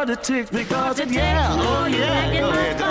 politics because it, yeah, oh yeah. Go ahead,